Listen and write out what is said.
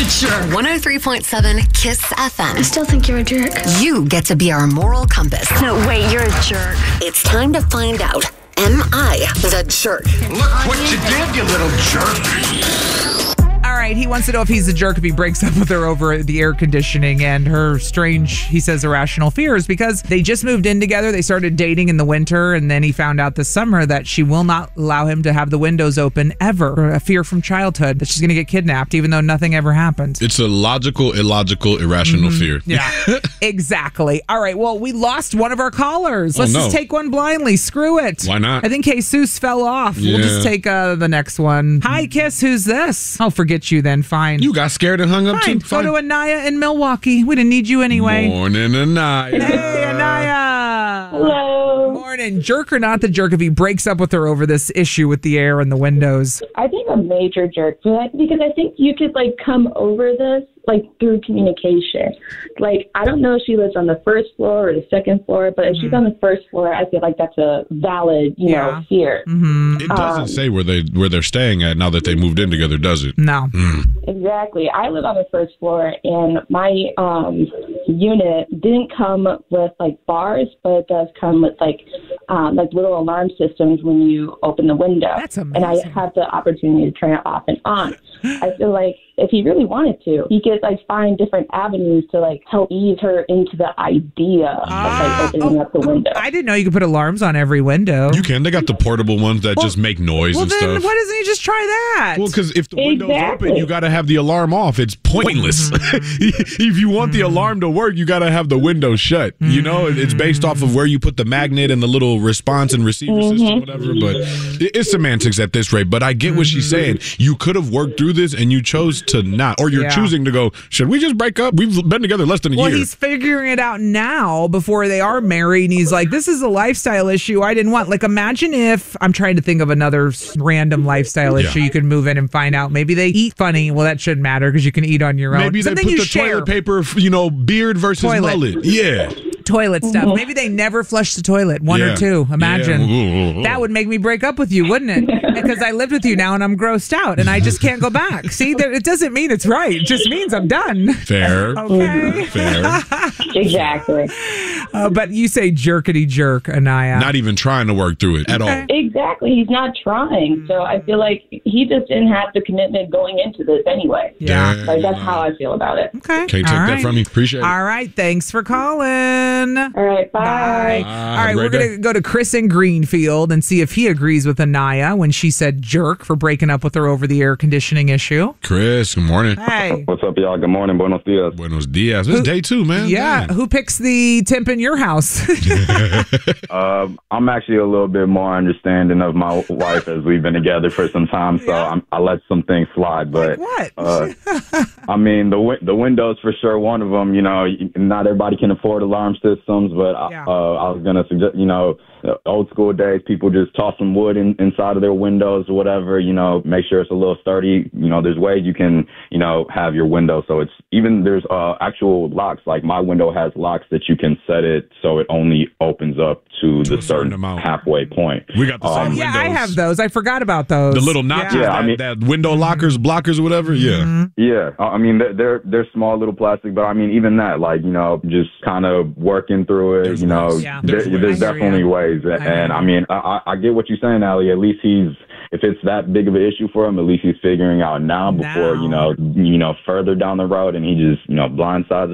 Jerk. 103.7 Kiss FM. I still think you're a jerk. You get to be our moral compass. No, wait, you're a jerk. It's time to find out, am I the jerk? Look what you did, you little jerk. All right, he wants to know if he's a jerk if he breaks up with her over the air conditioning and her strange, he says, irrational fears because they just moved in together. They started dating in the winter, and then he found out this summer that she will not allow him to have the windows open ever. A fear from childhood that she's going to get kidnapped, even though nothing ever happens. It's a logical, illogical, irrational fear. Yeah, exactly. All right, well, we lost one of our callers. Let's just take one blindly. Screw it. Why not? I think Jesus fell off. Yeah. We'll just take the next one. Hi, Kiss. Who's this? I'll forget you then. Fine. You got scared and hung up Fine. too? Go to Anaya in Milwaukee. We didn't need you anyway. Morning, Anaya. Hey, Anaya. Hello. Morning. Jerk or not the jerk if he breaks up with her over this issue with the air and the windows? I think a major jerk for that because I think you could come over this through communication. I don't know if she lives on the first floor or the second floor, but if she's on the first floor, I feel like that's a valid, fear. It doesn't say where they're staying at now that they moved in together, does it? No. Exactly. I live on the first floor, and my unit didn't come with bars, but it does come with little alarm systems when you open the window. That's amazing. And I have the opportunity to turn it off and on. I feel like if he really wanted to, he could find different avenues to help ease her into the idea of opening up the window. I didn't know you could put alarms on every window. You can. They got the portable ones that just make noise and then stuff. why doesn't he just try that? Well, because if the window's open, you got to have the alarm off. It's pointless. If you want the alarm to work, you got to have the window shut. You know, it's based off of where you put the magnet and the little response and receiver system, whatever. But it's semantics at this rate. But I get what she's saying. You could have worked through this and you chose to not. Or you're choosing to go, should we just break up? We've been together less than a year. Well, he's figuring it out now before they are married. And he's like, this is a lifestyle issue I didn't want. Imagine if, I'm trying to think of another random lifestyle issue you could move in and find out. Maybe they eat funny. Well, that shouldn't matter because you can eat on your own. Maybe Something they put you the share. toilet paper, beard versus mullet. Yeah. Toilet stuff. Maybe they never flush the toilet, one or two. Imagine. Yeah. That would make me break up with you, wouldn't it? Because I lived with you now and I'm grossed out and I just can't go back. See, it doesn't mean it's right. It just means I'm done. Fair. Okay. Fair. Exactly. But you say jerkety jerk, Anaya. Not even trying to work through it at all. Exactly. He's not trying. So I feel like he just didn't have the commitment going into this anyway. Yeah. That's how I feel about it. Okay. Can't take that from me. Appreciate it. All right. Thanks for calling. All right. Bye. All right. We're going to go to Chris in Greenfield and see if he agrees with Anaya when she said jerk for breaking up with her over the air conditioning issue. Chris, good morning. Hey. What's up, y'all? Good morning. Buenos dias. Buenos dias. It's day 2, man. Yeah. Dang. Who picks the temp in your house? I'm actually a little bit more understanding of my wife as we've been together for some time, so I let some things slide. But what? I mean, the windows for sure. One of them, not everybody can afford alarm systems, but I was gonna suggest, old school days, people just toss some wood inside of their windows or whatever. Make sure it's a little sturdy. There's ways you can, have your window so it's even. There's actual locks. Like my window has locks that you can set it so it only opens up to the certain amount. halfway point. We got the same Yeah, windows. I have those. I forgot about those. The little notches, Yeah. that window lockers, blockers, or whatever. Yeah. Yeah, I mean they're small little plastic, but I mean even that, just kind of working through it. There's ways. Yeah. There's definitely ways, and I mean I get what you're saying, Allie. At least if it's that big of an issue for him, at least he's figuring out now before further down the road, and he just blindsides